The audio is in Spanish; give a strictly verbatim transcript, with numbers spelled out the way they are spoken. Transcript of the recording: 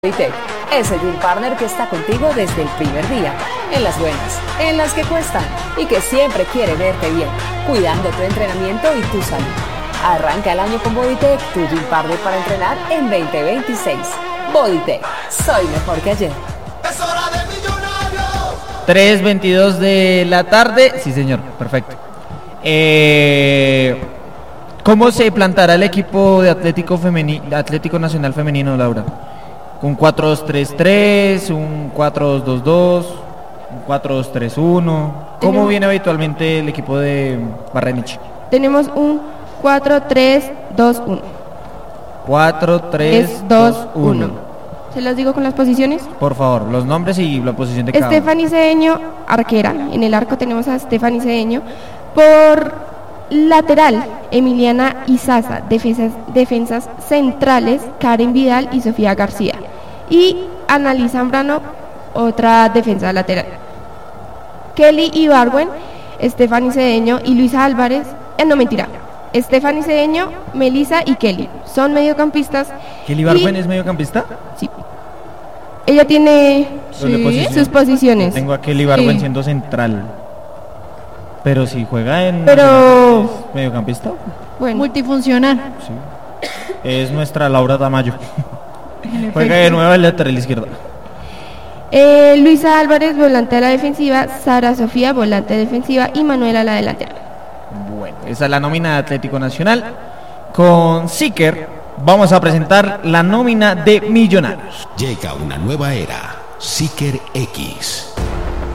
Bodytech, ese gym partner que está contigo desde el primer día, en las buenas, en las que cuestan y que siempre quiere verte bien, cuidando tu entrenamiento y tu salud. Arranca el año con Bodytech, tu gym partner para entrenar en veinte veintiséis. Bodytech, soy mejor que ayer. Es hora de Millonarios. tres veintidós de la tarde, sí señor, perfecto. Eh, ¿Cómo se plantará el equipo de Atlético, Femeni- de Atlético Nacional Femenino, Laura? ¿Un cuatro dos tres tres, un cuatro dos dos dos, un cuatro dos tres uno? ¿Cómo Tenemos- viene habitualmente el equipo de Barrenich? Tenemos un cuatro tres dos uno. cuatro tres dos uno. ¿Se los digo con las posiciones? Por favor, los nombres y la posición de cada uno. Estefany Cedeño, arquera. En el arco tenemos a Estefany Cedeño. Por lateral, Emiliana Izaza. Defensas, defensas centrales, Karen Vidal y Sofía García. Y Annalí Zambrano, otra defensa lateral. Kelly Ibargüen, Estefany Cedeño y Luisa Álvarez. Eh, no, mentira. Estefany Cedeño, Melissa y Kelly. Son mediocampistas. ¿Kelly Ibargüen y- es mediocampista? Sí. Ella tiene ¿Doble posición? sus posiciones. Tengo a Kelly Ibargüen Sí. siendo central. Pero si juega en Pero- ¿es mediocampista? Bueno, Multifuncional. Sí. Es nuestra Laura Tamayo. Juega de nuevo el lateral izquierdo. eh, Luisa Álvarez, volante a la defensiva. Sara Sofía, volante defensiva. Y Manuela, la delantera. Bueno, esa es la nómina de Atlético Nacional. Con Seeker vamos a presentar la nómina de Millonarios. Llega una nueva era. Seeker X.